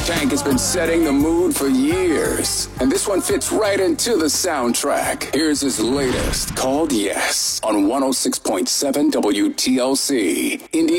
Tank has been setting the mood for years, and this one fits right into the soundtrack. Here's his latest, called Yes, on 106.7 WTLC.